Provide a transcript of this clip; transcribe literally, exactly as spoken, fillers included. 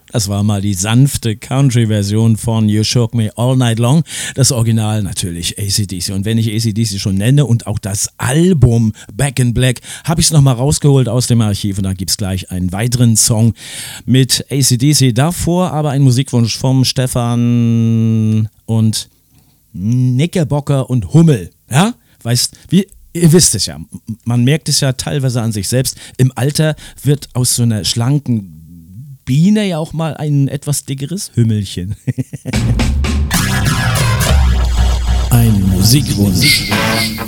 Das war mal die sanfte Country-Version von You Shook Me All Night Long. Das Original natürlich A C D C. Und wenn ich A C D C schon nenne und auch das Album Back in Black, habe ich es nochmal rausgeholt aus dem Archiv und da gibt es gleich einen weiteren Song mit A C D C. Davor aber ein Musikwunsch vom Stefan und Knickerbocker und Hummel. Ja, weißt, wie, ihr wisst es ja, man merkt es ja teilweise an sich selbst. Im Alter wird aus so einer schlanken Biene ja auch mal ein etwas dickeres Hümmelchen. Ein Musikwunsch.